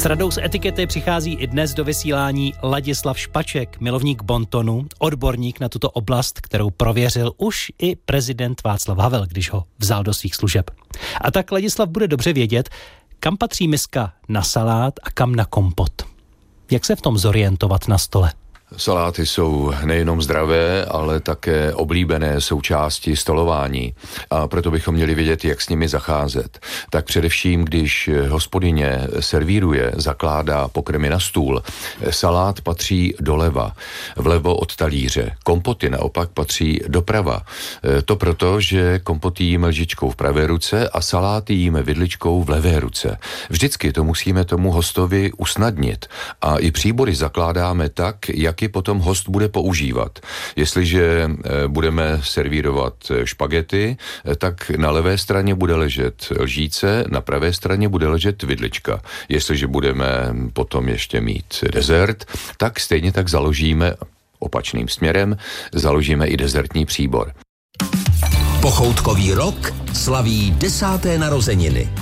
S radou z etikety přichází i dnes do vysílání Ladislav Špaček, milovník bontonu, odborník na tuto oblast, kterou prověřil už i prezident Václav Havel, když ho vzal do svých služeb. A tak Ladislav bude dobře vědět, kam patří miska na salát a kam na kompot. Jak se v tom zorientovat na stole? Saláty jsou nejenom zdravé, ale také oblíbené součásti stolování a proto bychom měli vědět, jak s nimi zacházet. Tak především, když hospodyně servíruje, zakládá pokrmy na stůl, salát patří doleva, vlevo od talíře, kompoty naopak patří doprava. To proto, že kompoty jíme lžičkou v pravé ruce a saláty jíme vidličkou v levé ruce. Vždycky to musíme tomu hostovi usnadnit a i příbory zakládáme tak, jak potom host bude používat. Jestliže budeme servírovat špagety, tak na levé straně bude ležet lžíce, na pravé straně bude ležet vidlička. Jestliže budeme potom ještě mít dezert, tak stejně tak založíme opačným směrem, založíme i dezertní příbor. Pochoutkový rok slaví 10. narozeniny.